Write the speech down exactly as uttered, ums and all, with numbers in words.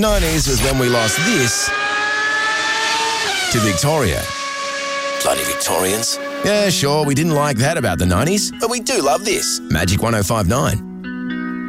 nineties was when we lost this to Victoria. Bloody Victorians. Yeah, sure, we didn't like that about the nineties, but we do love this. Magic one oh five nine.